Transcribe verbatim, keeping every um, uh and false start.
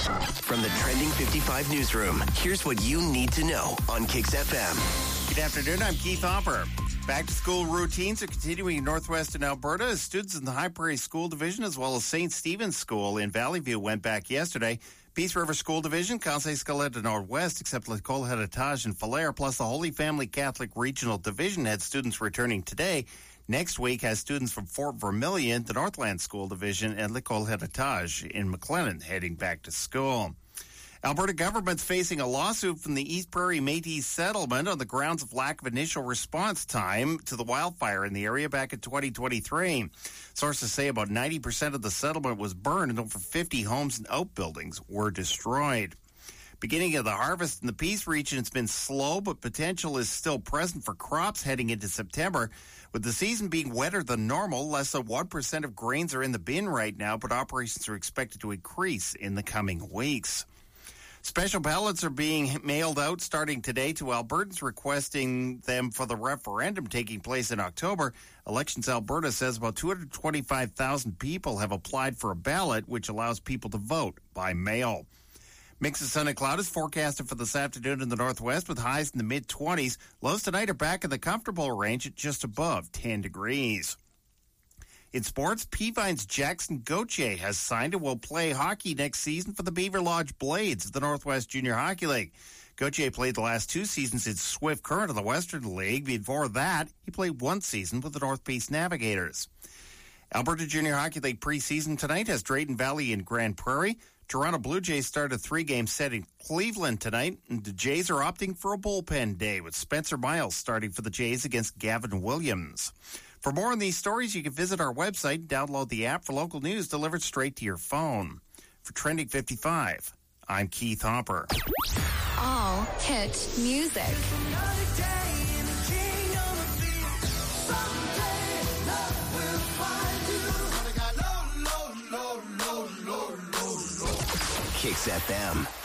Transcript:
From the Trending fifty-five newsroom, here's what you need to know on Kix F M. Good afternoon, I'm Keith Hopper. Back-to-school routines are continuing in northwestern Alberta as students in the High Prairie School Division as well as Saint Stephen's School in Valley View went back yesterday. Peace River School Division, Conseil Scalette Northwest, except L'École Héritage and Falher, plus the Holy Family Catholic Regional Division had students returning today. Next week has students from Fort Vermilion, the Northland School Division, and L'École Héritage in McLennan heading back to school. Alberta government's facing a lawsuit from the East Prairie Métis settlement on the grounds of lack of initial response time to the wildfire in the area back in twenty twenty-three. Sources say about ninety percent of the settlement was burned and over fifty homes and outbuildings were destroyed. Beginning of the harvest in the Peace region, it's been slow, but potential is still present for crops heading into September. With the season being wetter than normal, less than one percent of grains are in the bin right now, but operations are expected to increase in the coming weeks. Special ballots are being mailed out starting today to Albertans requesting them for the referendum taking place in October. Elections Alberta says about two hundred twenty-five thousand people have applied for a ballot, which allows people to vote by mail. Mix of sun and cloud is forecasted for this afternoon in the northwest with highs in the mid-twenties. Lows tonight are back in the comfortable range at just above ten degrees. In sports, Peavine's Jackson Gauthier has signed and will play hockey next season for the Beaver Lodge Blades of the Northwest Junior Hockey League. Gauthier played the last two seasons in Swift Current of the Western League. Before that, he played one season with the North Peace Navigators. Alberta Junior Hockey League preseason tonight has Drayton Valley and Grand Prairie. Toronto Blue Jays start a three-game set in Cleveland tonight, and the Jays are opting for a bullpen day with Spencer Miles starting for the Jays against Gavin Williams. For more on these stories, you can visit our website and download the app for local news delivered straight to your phone. For Trending fifty-five, I'm Keith Hopper. All hit music. Kix F M.